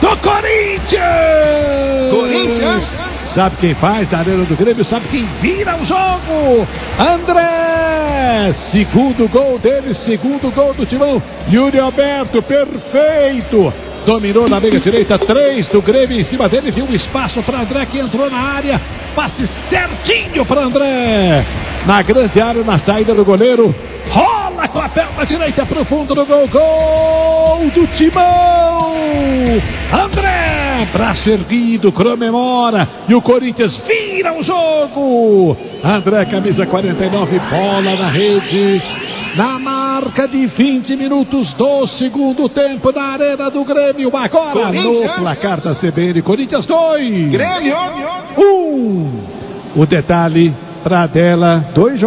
do Corinthians! Sabe quem faz na Arena do Grêmio? Sabe quem vira o jogo? André! Segundo gol dele, segundo gol do Timão. Yuri Alberto, perfeito! Dominou na meia direita, 3 do Grêmio em cima dele, viu um espaço para André que entrou na área, passe certinho para André, na grande área, na saída do goleiro, rola com a perna direita para o fundo do gol, gol do Timão, André, braço erguido, comemora, e o Corinthians vira o jogo, André, camisa 49, bola na rede, na marca de 20 minutos do segundo tempo na Arena do Grêmio. Agora no placar da CBN, Corinthians 2, Grêmio 1. O detalhe para dela, 2 jogos.